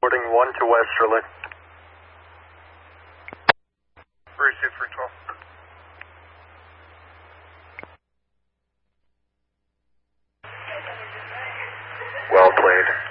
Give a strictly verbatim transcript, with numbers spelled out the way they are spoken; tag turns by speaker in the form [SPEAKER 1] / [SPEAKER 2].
[SPEAKER 1] Boarding one to Westerly.
[SPEAKER 2] Receive three twelve.
[SPEAKER 1] Well played.